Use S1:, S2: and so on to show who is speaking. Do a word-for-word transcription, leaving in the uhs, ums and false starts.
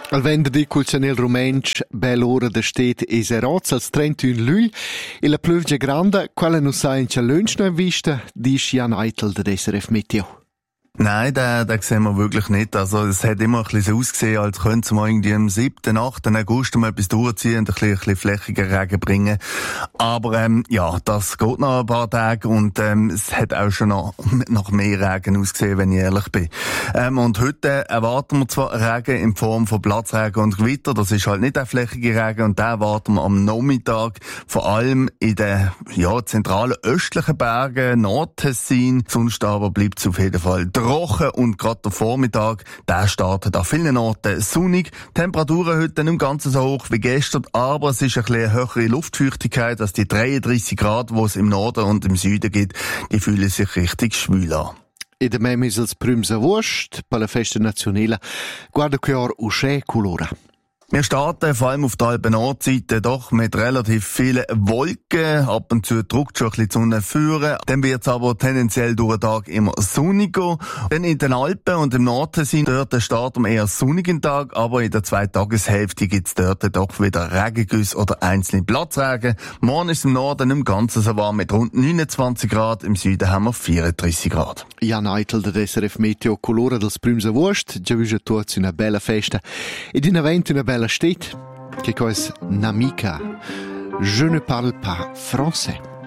S1: Al venerdì col Chanel Romensch, bell'ora da stet Eseroz, als trentuno luglio, e la pluvia grande, quale non sa in Challenge noch vista, dice Jan Eitel, der S R F Meteo.
S2: Nein, den, den sehen wir wirklich nicht. Also, es hat immer ein bisschen so ausgesehen, als könnte es mal irgendwie am siebten, achten August mal etwas durchziehen und ein bisschen, ein bisschen flächigen Regen bringen. Aber, ähm, ja, das geht noch ein paar Tage und, ähm, es hat auch schon noch, noch mehr Regen ausgesehen, wenn ich ehrlich bin. Ähm, und heute erwarten wir zwar Regen in Form von Platzregen und Gewitter. Das ist halt nicht der flächige Regen und den erwarten wir am Nachmittag, vor allem in den, ja, zentralen östlichen Bergen, Nordtessin. Sonst aber bleibt es auf jeden Fall trocken und gerade der Vormittag, der startet an vielen Orten sonnig. Temperaturen heute nicht ganz so hoch wie gestern, aber es ist ein bisschen eine höhere Luftfeuchtigkeit als die dreiunddreissig Grad, die es im Norden und im Süden gibt. Die fühlen sich richtig schwül an.
S1: In der Memisels Prümse Wurst, per la Festa Nazionale, guarda che or usce colora.
S2: Wir starten vor allem auf der Alpen Nordseite doch mit relativ vielen Wolken. Ab und zu drückt schon ein bisschen die Sonne führen. Dann wird es aber tendenziell durch den Tag immer sonniger. Dann in den Alpen und im Norden sind dort starten wir eher sonnigen Tag, aber in der zweiten Tageshälfte gibt es dort doch wieder Regengüsse oder einzelne Platzregen. Morgen ist es im Norden nicht im Ganzen so warm mit rund neunundzwanzig Grad. Im Süden haben wir vierunddreissig Grad.
S1: Jan Eitel, der S R F Meteo colora dels Prümse Wurst. Già vige tutti una bella festa. Ed in evento una bella steht, che cosa Namika. Je ne parle pas français.